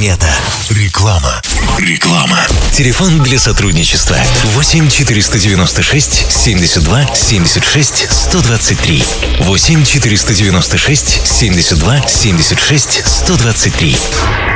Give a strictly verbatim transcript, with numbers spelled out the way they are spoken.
Примета. Реклама. Реклама. Телефон для сотрудничества восемь четыреста девяносто шесть семьдесят два семьдесят шесть сто двадцать три. восемь четыреста девяносто шесть семьдесят два семьдесят шесть сто двадцать три.